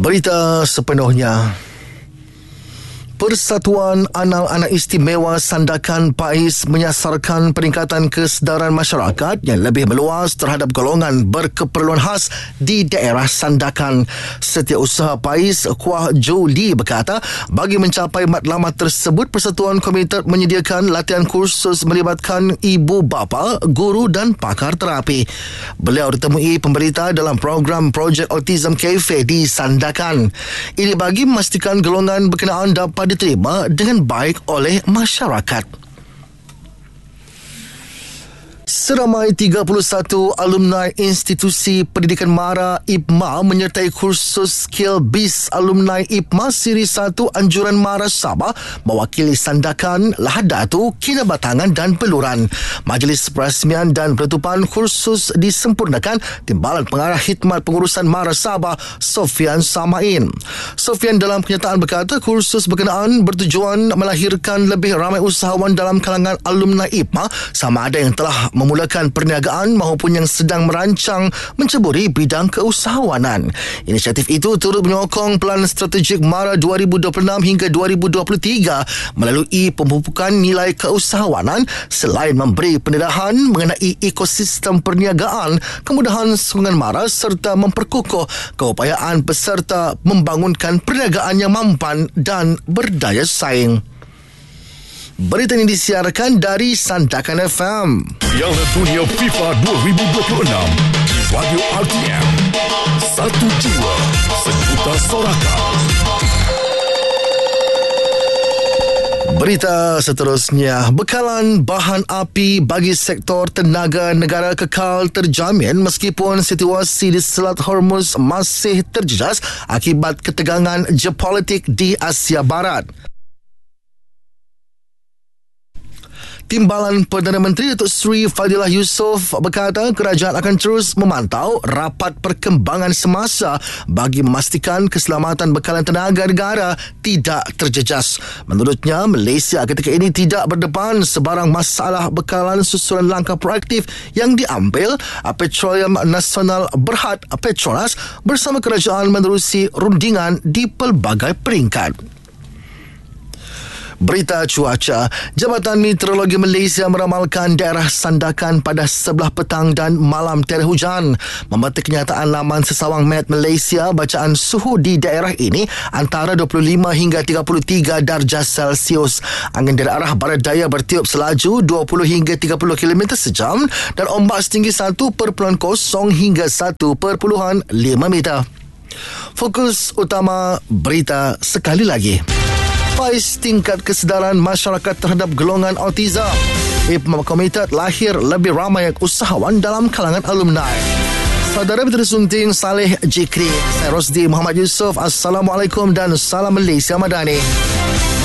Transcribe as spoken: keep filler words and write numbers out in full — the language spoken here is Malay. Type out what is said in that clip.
Berita sepenuhnya. Persatuan Anak-Anak Istimewa Sandakan PAIS menyasarkan peningkatan kesedaran masyarakat yang lebih meluas terhadap golongan berkeperluan khas di daerah Sandakan. Setiausaha PAIS Kuah Joli berkata, bagi mencapai matlamat tersebut, Persatuan Komited menyediakan latihan kursus melibatkan ibu bapa, guru dan pakar terapi. Beliau ditemui pemberita dalam program Projek Autism Cafe di Sandakan. Ini bagi memastikan golongan berkenaan dapat diterima dengan baik oleh masyarakat. Seramai tiga puluh satu alumni Institusi Pendidikan Mara I P M A menyertai kursus Skill Biz Alumni I P M A Siri satu Anjuran Mara Sabah mewakili Sandakan, Lahadatu, Kinabatangan dan Peluran. Majlis Perasmian dan penutupan kursus disempurnakan Timbalan Pengarah Khidmat Pengurusan Mara Sabah, Sofian Samain. Sofian dalam kenyataan berkata, kursus berkenaan bertujuan melahirkan lebih ramai usahawan dalam kalangan alumni I P M A, sama ada yang telah memulakan perniagaan maupun yang sedang merancang menceburi bidang keusahawanan. Inisiatif itu turut menyokong Pelan Strategik Mara dua ribu dua puluh enam hingga dua ribu dua puluh tiga melalui pemupukan nilai keusahawanan selain memberi pendedahan mengenai ekosistem perniagaan, kemudahan sokongan Mara serta memperkukuh keupayaan peserta membangunkan perniagaan yang mampan dan berdaya saing. Berita ini disiarkan dari Sandakan F M. Piala Dunia FIFA dua ribu dua puluh enam di Radio R T M. Satu jiwa, sejuta sorakan. Berita seterusnya, bekalan bahan api bagi sektor tenaga negara kekal terjamin meskipun situasi di Selat Hormuz masih terjejas akibat ketegangan geopolitik di Asia Barat. Timbalan Perdana Menteri Datuk Seri Fadilah Yusof berkata kerajaan akan terus memantau rapat perkembangan semasa bagi memastikan keselamatan bekalan tenaga negara tidak terjejas. Menurutnya, Malaysia ketika ini tidak berdepan sebarang masalah bekalan susulan langkah proaktif yang diambil Petroleum Nasional Berhad Petronas bersama kerajaan menerusi rundingan di pelbagai peringkat. Berita cuaca, Jabatan Meteorologi Malaysia meramalkan daerah Sandakan pada sebelah petang dan malam tiada hujan. Membatik kenyataan laman Sesawang Met Malaysia, bacaan suhu di daerah ini antara dua puluh lima hingga tiga puluh tiga darjah Celsius. Angin dari arah barat daya bertiup selaju dua puluh hingga tiga puluh kilometer sejam dan ombak setinggi satu perpuluhan kosong hingga satu perpuluhan lima meter. Fokus utama berita sekali lagi. PAIS tingkat kesedaran masyarakat terhadap golongan autism. I P M A Komited lahir lebih ramai usahawan dalam kalangan alumni. Saudara Menteri Sunting Saleh Jikri, saya Rosdi Muhammad Yusof. Assalamualaikum dan salam Malaysia Madani.